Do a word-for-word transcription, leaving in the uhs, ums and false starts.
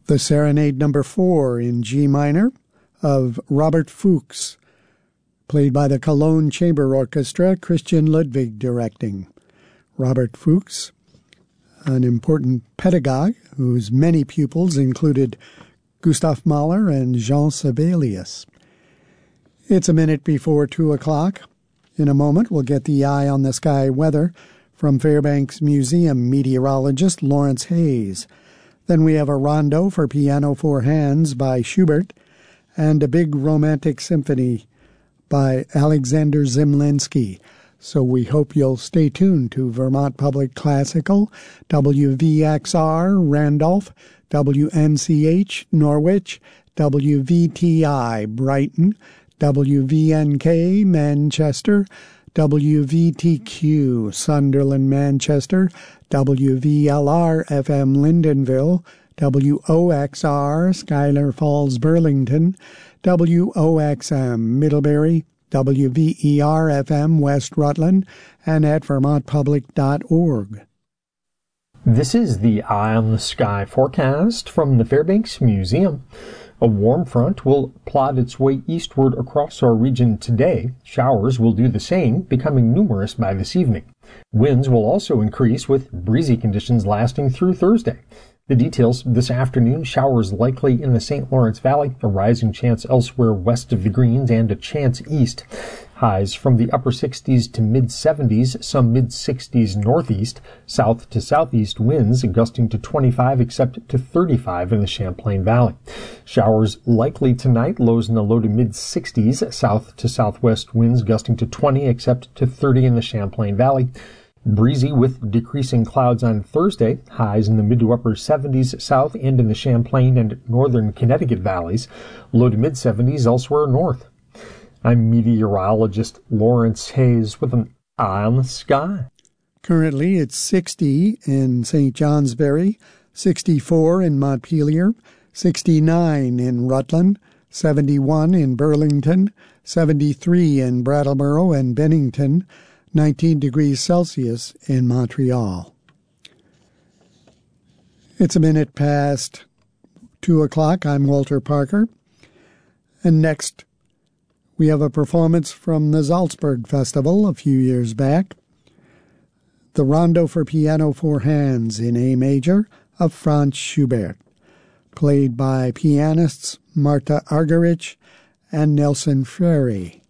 The Serenade Number four in G minor of Robert Fuchs, played by the Cologne Chamber Orchestra, Christian Ludwig directing. Robert Fuchs, an important pedagogue whose many pupils included Gustav Mahler and Jean Sibelius. It's a minute before two o'clock. In a moment, we'll get the Eye on the Sky weather from Fairbanks Museum meteorologist Lawrence Hayes. Then we have a rondo for piano four hands by Schubert and a big romantic symphony by Alexander Zemlinsky. So we hope you'll stay tuned to Vermont Public Classical, W V X R, Randolph, W N C H, Norwich, W V T I, Brighton, W V N K, Manchester, W V T Q, Sunderland, Manchester, W V L R F M, Lyndonville, W O X R, Schuyler Falls, Burlington, W O X M, Middlebury, W V E R F M, West Rutland, and at vermont public dot org. This is the Eye on the Sky forecast from the Fairbanks Museum. A warm front will plod its way eastward across our region today. Showers will do the same, becoming numerous by this evening. Winds will also increase, with breezy conditions lasting through Thursday. The details this afternoon: showers likely in the Saint Lawrence Valley, a rising chance elsewhere west of the Greens, and a chance east. Highs from the upper sixties to mid-seventies, some mid-sixties northeast. South to southeast winds gusting to twenty-five except to thirty-five in the Champlain Valley. Showers likely tonight, lows in the low to mid-sixties. South to southwest winds gusting to twenty except to thirty in the Champlain Valley. Breezy with decreasing clouds on Thursday, highs in the mid to upper seventies south and in the Champlain and northern Connecticut valleys, low to mid-seventies elsewhere north. I'm meteorologist Lawrence Hayes with an Eye on the Sky. Currently it's sixty in Saint Johnsbury, sixty-four in Montpelier, sixty-nine in Rutland, seventy-one in Burlington, seventy-three in Brattleboro and Bennington, nineteen degrees Celsius in Montreal. It's a minute past two o'clock. I'm Walter Parker. And next, we have a performance from the Salzburg Festival a few years back. The Rondo for Piano Four Hands in A Major of Franz Schubert, played by pianists Marta Argerich and Nelson Frary.